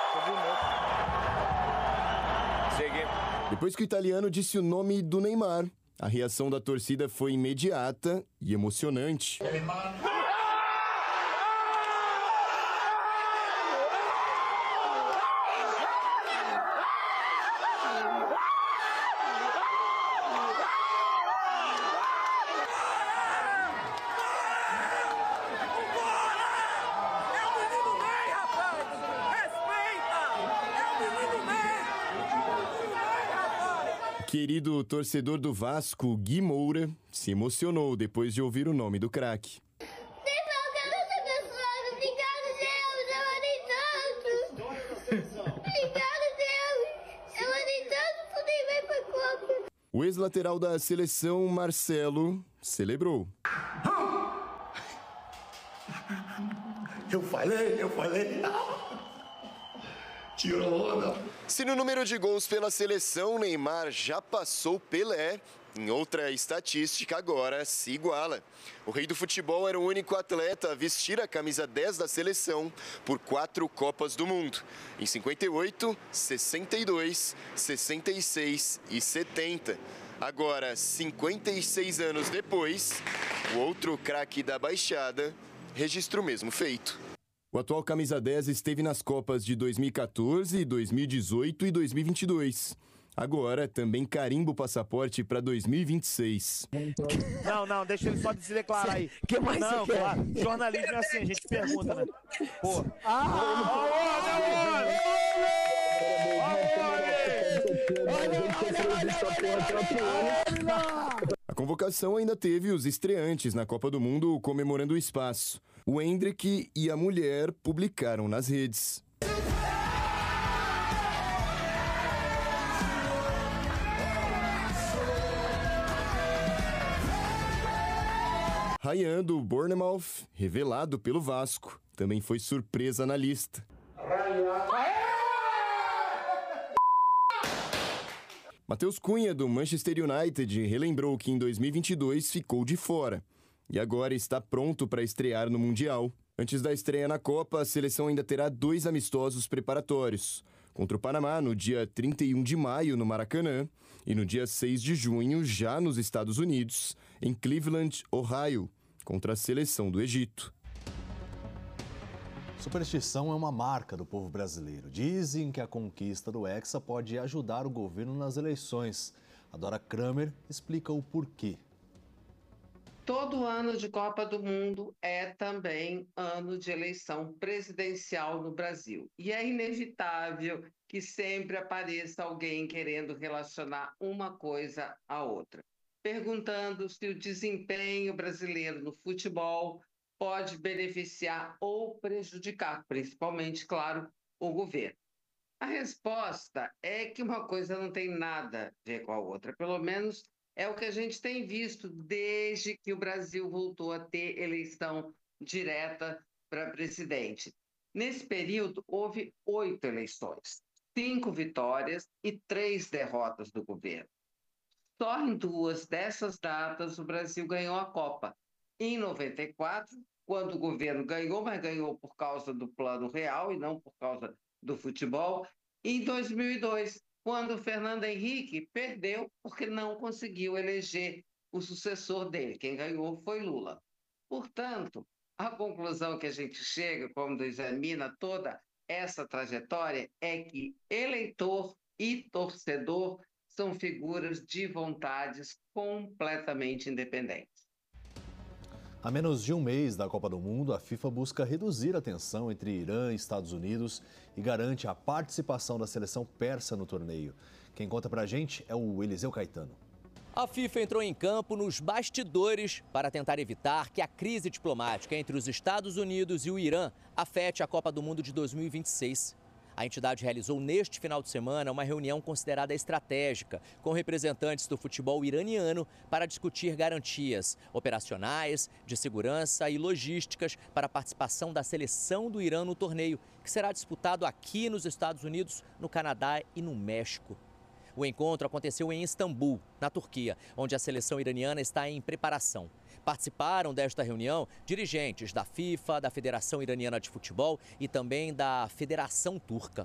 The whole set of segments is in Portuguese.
Depois que o italiano disse o nome do Neymar, a reação da torcida foi imediata e emocionante. Querido torcedor do Vasco, Gui Moura, se emocionou depois de ouvir o nome do craque. O ex-lateral da seleção, Marcelo, celebrou. Eu falei. Tirou onda. Se no número de gols pela seleção, Neymar já passou Pelé, em outra estatística agora se iguala. O rei do futebol era o único atleta a vestir a camisa 10 da seleção por 4 Copas do Mundo. Em 58, 62, 66 e 70. Agora, 56 anos depois, o outro craque da Baixada registra o mesmo feito. O atual camisa 10 esteve nas Copas de 2014, 2018 e 2022. Agora, também carimba o passaporte para 2026. Não, deixa ele só se declarar aí. Que mais não, você quer? Claro, jornalismo é assim, a gente pergunta, né? Pô. A convocação ainda teve os estreantes na Copa do Mundo comemorando o espaço. O Endrick e a mulher publicaram nas redes. Ryan do Bournemouth, revelado pelo Vasco, também foi surpresa na lista. Matheus Cunha, do Manchester United, relembrou que em 2022 ficou de fora e agora está pronto para estrear no Mundial. Antes da estreia na Copa, a seleção ainda terá 2 amistosos preparatórios. Contra o Panamá, no dia 31 de maio, no Maracanã, e no dia 6 de junho, já nos Estados Unidos, em Cleveland, Ohio, contra a seleção do Egito. Superstição é uma marca do povo brasileiro. Dizem que a conquista do Hexa pode ajudar o governo nas eleições. A Dora Kramer explica o porquê. Todo ano de Copa do Mundo é também ano de eleição presidencial no Brasil. E é inevitável que sempre apareça alguém querendo relacionar uma coisa à outra, perguntando se o desempenho brasileiro no futebol pode beneficiar ou prejudicar, principalmente, claro, o governo. A resposta é que uma coisa não tem nada a ver com a outra, pelo menos é o que a gente tem visto desde que o Brasil voltou a ter eleição direta para presidente. Nesse período, houve 8 eleições, 5 vitórias e 3 derrotas do governo. Só em 2 dessas datas o Brasil ganhou a Copa. Em 94, quando o governo ganhou, mas ganhou por causa do Plano Real e não por causa do futebol. E em 2002, quando o Fernando Henrique perdeu porque não conseguiu eleger o sucessor dele. Quem ganhou foi Lula. Portanto, a conclusão que a gente chega, quando examina toda essa trajetória, é que eleitor e torcedor são figuras de vontades completamente independentes. A menos de um mês da Copa do Mundo, a FIFA busca reduzir a tensão entre Irã e Estados Unidos e garante a participação da seleção persa no torneio. Quem conta pra gente é o Eliseu Caetano. A FIFA entrou em campo nos bastidores para tentar evitar que a crise diplomática entre os Estados Unidos e o Irã afete a Copa do Mundo de 2026. A entidade realizou neste final de semana uma reunião considerada estratégica com representantes do futebol iraniano para discutir garantias operacionais, de segurança e logísticas para a participação da seleção do Irã no torneio, que será disputado aqui nos Estados Unidos, no Canadá e no México. O encontro aconteceu em Istambul, na Turquia, onde a seleção iraniana está em preparação. Participaram desta reunião dirigentes da FIFA, da Federação Iraniana de Futebol e também da Federação Turca.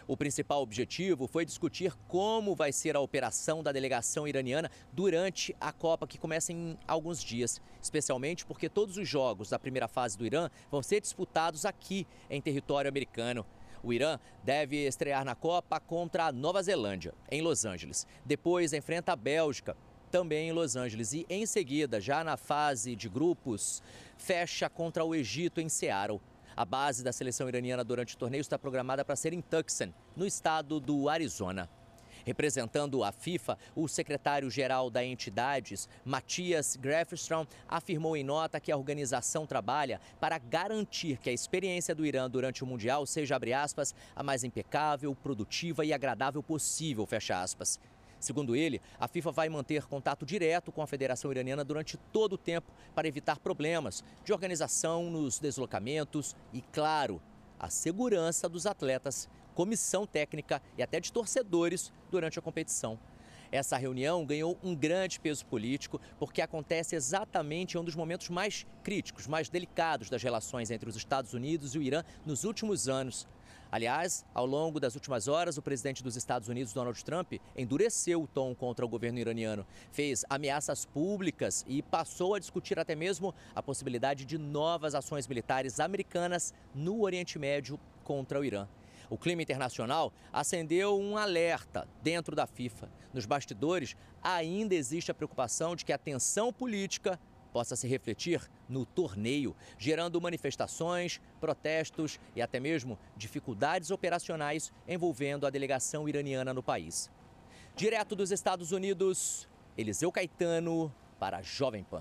O principal objetivo foi discutir como vai ser a operação da delegação iraniana durante a Copa, que começa em alguns dias, especialmente porque todos os jogos da primeira fase do Irã vão ser disputados aqui em território americano. O Irã deve estrear na Copa contra a Nova Zelândia, em Los Angeles. Depois enfrenta a Bélgica, também em Los Angeles. E em seguida, já na fase de grupos, fecha contra o Egito em Seattle. A base da seleção iraniana durante o torneio está programada para ser em Tucson, no estado do Arizona. Representando a FIFA, o secretário-geral da entidade, Matthias Grafström, afirmou em nota que a organização trabalha para garantir que a experiência do Irã durante o Mundial seja, abre aspas, a mais impecável, produtiva e agradável possível, fecha aspas. Segundo ele, a FIFA vai manter contato direto com a Federação Iraniana durante todo o tempo para evitar problemas de organização nos deslocamentos e, claro, a segurança dos atletas, comissão técnica e até de torcedores durante a competição. Essa reunião ganhou um grande peso político porque acontece exatamente em um dos momentos mais críticos, mais delicados das relações entre os Estados Unidos e o Irã nos últimos anos. Aliás, ao longo das últimas horas, o presidente dos Estados Unidos, Donald Trump, endureceu o tom contra o governo iraniano, fez ameaças públicas e passou a discutir até mesmo a possibilidade de novas ações militares americanas no Oriente Médio contra o Irã. O clima internacional acendeu um alerta dentro da FIFA. Nos bastidores, ainda existe a preocupação de que a tensão política possa se refletir no torneio, gerando manifestações, protestos e até mesmo dificuldades operacionais envolvendo a delegação iraniana no país. Direto dos Estados Unidos, Eliseu Caetano para a Jovem Pan.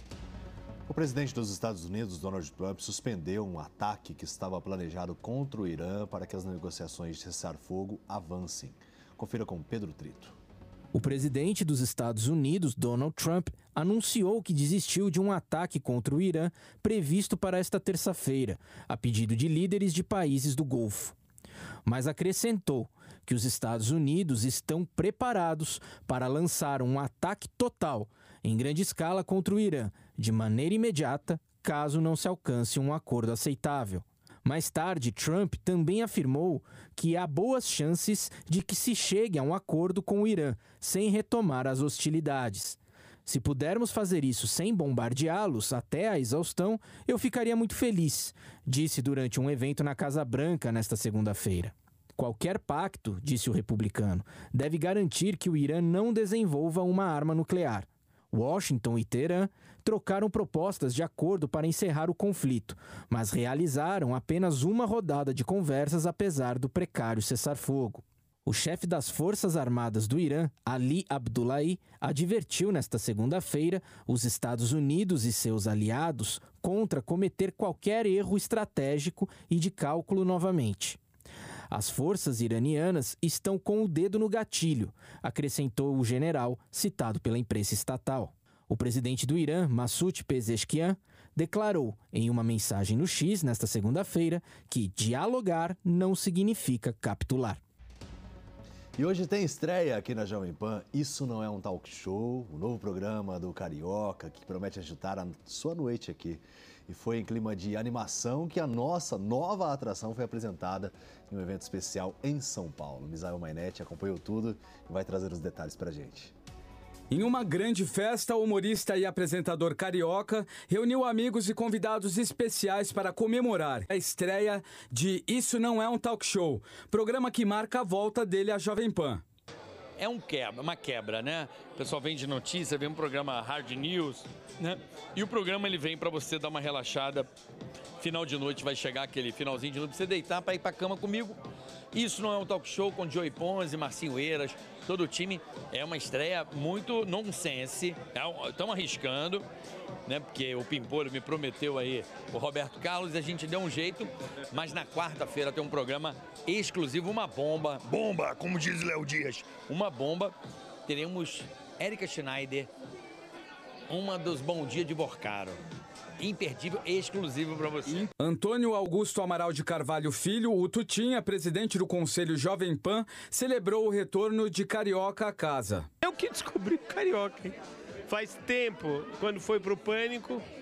O presidente dos Estados Unidos, Donald Trump, suspendeu um ataque que estava planejado contra o Irã para que as negociações de cessar-fogo avancem. Confira com Pedro Trito. O presidente dos Estados Unidos, Donald Trump, anunciou que desistiu de um ataque contra o Irã previsto para esta terça-feira, a pedido de líderes de países do Golfo. Mas acrescentou que os Estados Unidos estão preparados para lançar um ataque total, em grande escala, contra o Irã, de maneira imediata, caso não se alcance um acordo aceitável. Mais tarde, Trump também afirmou que há boas chances de que se chegue a um acordo com o Irã, sem retomar as hostilidades. Se pudermos fazer isso sem bombardeá-los até a exaustão, eu ficaria muito feliz, disse durante um evento na Casa Branca nesta segunda-feira. Qualquer pacto, disse o republicano, deve garantir que o Irã não desenvolva uma arma nuclear. Washington e Teherã trocaram propostas de acordo para encerrar o conflito, mas realizaram apenas uma rodada de conversas apesar do precário cessar-fogo. O chefe das Forças Armadas do Irã, Ali Abdullahi, advertiu nesta segunda-feira os Estados Unidos e seus aliados contra cometer qualquer erro estratégico e de cálculo novamente. As forças iranianas estão com o dedo no gatilho, acrescentou o general, citado pela imprensa estatal. O presidente do Irã, Masoud Pezeshkian, declarou em uma mensagem no X nesta segunda-feira que dialogar não significa capitular. E hoje tem estreia aqui na Jovem Pan, Isso Não É um Talk Show, o novo programa do Carioca que promete agitar a sua noite aqui. E foi em clima de animação que a nossa nova atração foi apresentada em um evento especial em São Paulo. Misael Mainetti acompanhou tudo e vai trazer os detalhes pra gente. Em uma grande festa, o humorista e apresentador carioca reuniu amigos e convidados especiais para comemorar a estreia de Isso Não É um Talk Show, programa que marca a volta dele à Jovem Pan. É uma quebra, né? O pessoal vem de notícia, vem um programa Hard News, né? E o programa ele vem para você dar uma relaxada. Final de noite vai chegar aquele finalzinho de noite, pra você deitar para ir para cama comigo. Isso Não É um Talk Show com Joey Ponzi, Marcinho Eiras, todo o time. É uma estreia muito nonsense, estamos arriscando, né? Porque o Pimpolho me prometeu aí o Roberto Carlos e a gente deu um jeito. Mas na quarta-feira tem um programa exclusivo, uma bomba, como diz Léo Dias, uma bomba. Teremos Érica Schneider, uma dos Bom Dia de Borcaro. Imperdível, exclusivo para você. Antônio Augusto Amaral de Carvalho Filho, o Tutinha, presidente do Conselho Jovem Pan, celebrou o retorno de Carioca à casa. Eu que descobri o Carioca, hein? Faz tempo, quando foi pro Pânico,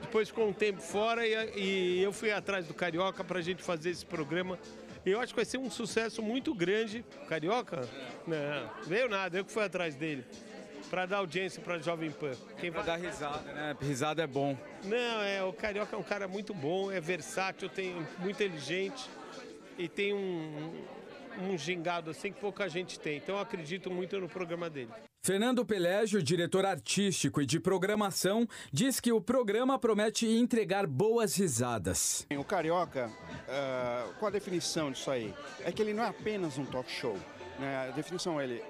depois ficou um tempo fora e eu fui atrás do Carioca pra gente fazer esse programa. E eu acho que vai ser um sucesso muito grande. Carioca? Não, veio nada, eu que fui atrás dele. Pra dar audiência pra Jovem Pan. Quem vai dar risada, né? Risada é bom. Não, o Carioca é um cara muito bom, é versátil, muito inteligente e tem um gingado assim que pouca gente tem. Então eu acredito muito no programa dele. Fernando Pelégio, diretor artístico e de programação, diz que o programa promete entregar boas risadas. O Carioca, qual a definição disso aí? É que ele não é apenas um talk show. Né? A definição, ele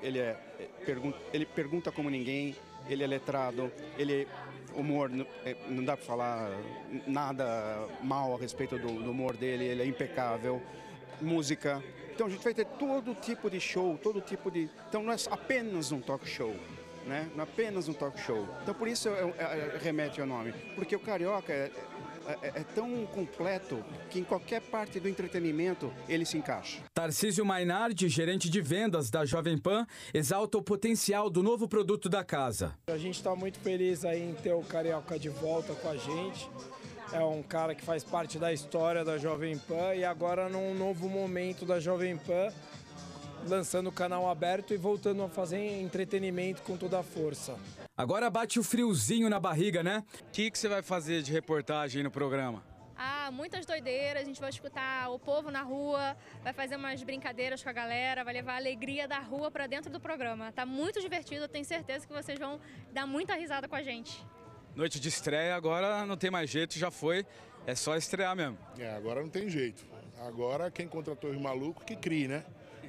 pergunta como ninguém, ele é letrado, humor, não dá para falar nada mal a respeito do humor dele, ele é impecável. Música. Então a gente vai ter todo tipo de show, todo tipo de... Então não é apenas um talk show, né? Não é apenas um talk show. Então por isso remete ao nome. Porque o Carioca é tão completo que em qualquer parte do entretenimento ele se encaixa. Tarcísio Mainardi, gerente de vendas da Jovem Pan, exalta o potencial do novo produto da casa. A gente está muito feliz aí em ter o Carioca de volta com a gente. É um cara que faz parte da história da Jovem Pan e agora num novo momento da Jovem Pan, lançando o canal aberto e voltando a fazer entretenimento com toda a força. Agora bate o friozinho na barriga, né? O que você vai fazer de reportagem no programa? Muitas doideiras, a gente vai escutar o povo na rua, vai fazer umas brincadeiras com a galera, vai levar a alegria da rua para dentro do programa. Tá muito divertido, eu tenho certeza que vocês vão dar muita risada com a gente. Noite de estreia, agora não tem mais jeito, já foi, é só estrear mesmo. Agora não tem jeito. Agora quem contratou os malucos que crie, né?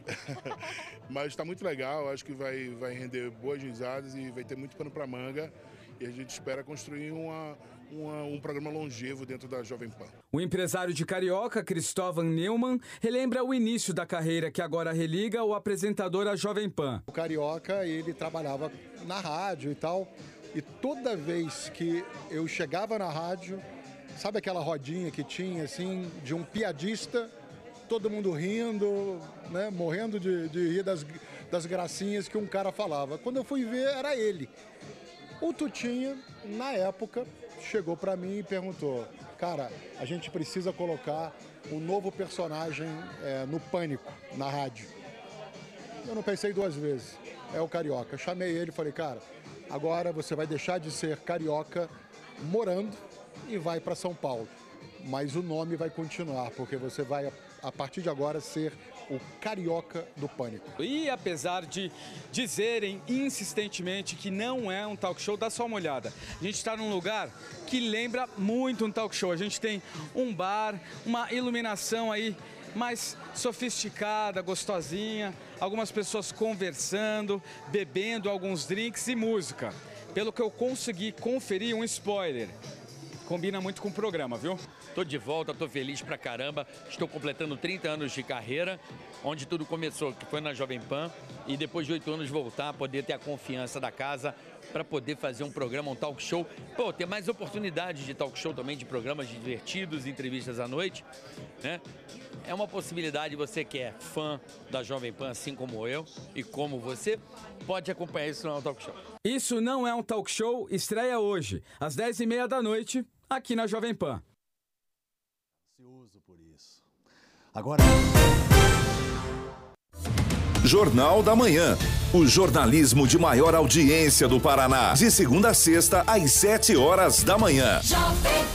Mas está muito legal, acho que vai render boas risadas e vai ter muito pano para manga. E a gente espera construir um programa longevo dentro da Jovem Pan. O empresário de Carioca, Cristóvão Neumann, relembra o início da carreira que agora religa o apresentador à Jovem Pan. O Carioca, ele trabalhava na rádio e tal. E toda vez que eu chegava na rádio, sabe aquela rodinha que tinha, assim, de um piadista, todo mundo rindo, né, morrendo de rir das gracinhas que um cara falava. Quando eu fui ver, era ele. O Tutinha, na época, chegou para mim e perguntou: cara, a gente precisa colocar um novo personagem no Pânico, na rádio. Eu não pensei duas vezes. É o Carioca. Eu chamei ele e falei: cara, agora você vai deixar de ser carioca morando e vai para São Paulo. Mas o nome vai continuar, porque você vai, a partir de agora, ser o Carioca do Pânico. E apesar de dizerem insistentemente que não é um talk show, dá só uma olhada. A gente está num lugar que lembra muito um talk show. A gente tem um bar, uma iluminação aí mais sofisticada, gostosinha, algumas pessoas conversando, bebendo alguns drinks e música. Pelo que eu consegui conferir, um spoiler. Combina muito com o programa, viu? Tô de volta, tô feliz pra caramba. Estou completando 30 anos de carreira, onde tudo começou, que foi na Jovem Pan. E depois de 8 anos voltar, poder ter a confiança da casa para poder fazer um programa, um talk show. Pô, ter mais oportunidades de talk show também, de programas divertidos, entrevistas à noite, né? É uma possibilidade, você que é fã da Jovem Pan, assim como eu e como você, pode acompanhar isso no Talk Show. Isso Não É um Talk Show estreia hoje, às 10h30 da noite, aqui na Jovem Pan. Ansioso por isso. Agora... Jornal da Manhã. O jornalismo de maior audiência do Paraná. De segunda a sexta, às 7h da manhã.